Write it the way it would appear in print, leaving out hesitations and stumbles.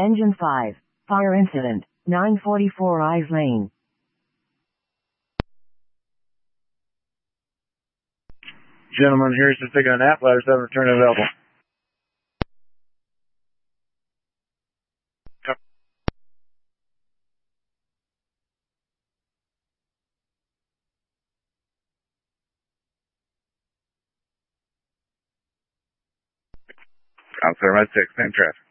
Engine 5. Fire incident. 944 Eyes Lane. Gentlemen, here's the figure on that. Ladder 7, return available. Officer, Red 6, same traffic.